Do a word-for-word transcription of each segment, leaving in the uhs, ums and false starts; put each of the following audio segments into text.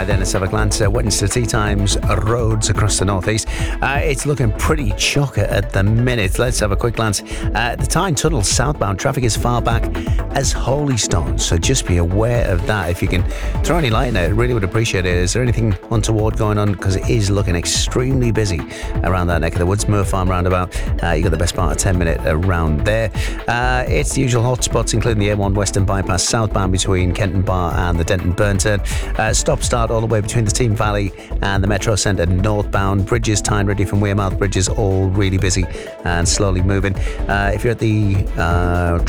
Right then, let's have a glance at Wednesday tea times roads across the northeast. Uh, it's looking pretty chocker at the minute. Let's have a quick glance. Uh, the Tyne Tunnel southbound traffic is far back as Holystone, so just be aware of that. If you can throw any light in it, I really would appreciate it. Is there anything untoward going on? Because it is looking extremely busy around that neck of the woods. Moor Farm roundabout, uh, you got the best part of ten minute around there. Uh, it's the usual hotspots, including the A one Western Bypass southbound between Kenton Bar and the Denton Burn turn. Uh, stop start all the way between the Team Valley and the Metro Centre northbound. Bridges, Tyne Ready from Wearmouth Bridges, all really busy and slowly moving. Uh, if you're at the uh,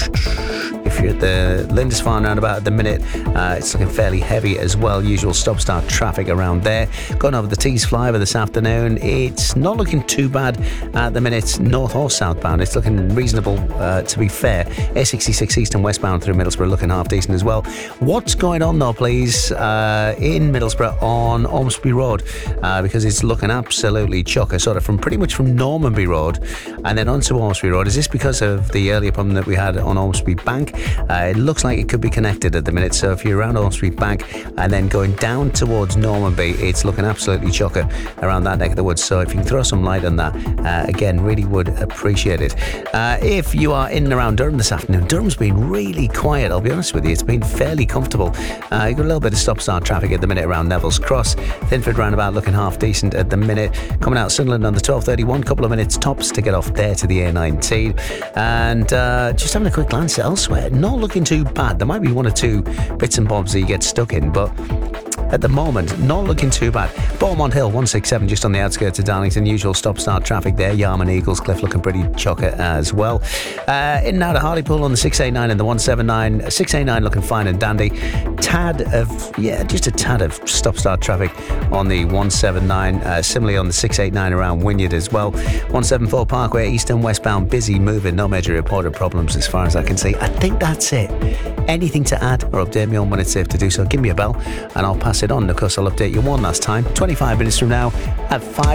if you're at the Lindisfarne roundabout at the minute, uh, it's looking fairly heavy as well. Usual stop start traffic around there. Going over the Tees flyover this afternoon, it's not looking too bad at the minute, north or southbound. It's looking reasonable, uh, to be fair. A sixty-six east and westbound through Middlesbrough looking half decent as well. What's going on though, please, uh, in Middlesbrough on Ormsby Road, uh, because it's looking absolutely chocker, sort of from pretty much from Normanby Road and then onto Ormsby Road. Is this because of the earlier problem that we had on Ormsby Bank? Uh, it looks like it could be connected at the minute, so if you're around Ormsby Bank and then going down towards Normanby, it's looking absolutely chocker around that neck of the woods. So if you can throw some light on that, uh, again, really would appreciate it. Uh, if you are in and around Durham this afternoon, Durham's been really quiet, I'll be honest with you. It's been fairly comfortable. Uh, you've got a little bit of stop-start traffic at the minute around Neville's Cross. Thinford roundabout looking half decent at the minute. Coming out Sunderland on the twelve thirty-one, couple of minutes tops to get off there to the A nineteen. And uh, just having a quick glance elsewhere, not looking too bad. There might be one or two bits and bobs that you get stuck in, but at the moment, not looking too bad. Beaumont Hill, one sixty-seven, just on the outskirts of Darlington. Usual stop-start traffic there. Yarman Eagles Cliff looking pretty chocker as well. Uh, in and out of Hartlepool on the six eighty-nine and the one seventy-nine. six eighty-nine looking fine and dandy. Tad of, yeah, just a tad of stop-start traffic on the one seventy-nine. Uh, similarly on the six eighty-nine around Wynyard as well. one seventy-four Parkway, east and westbound, busy moving. No major reported problems as far as I can see. I think that's it. Anything to add or update me on when it's safe to do so, give me a bell and I'll pass it on. Of course, I'll update you one last time, twenty-five minutes from now at five.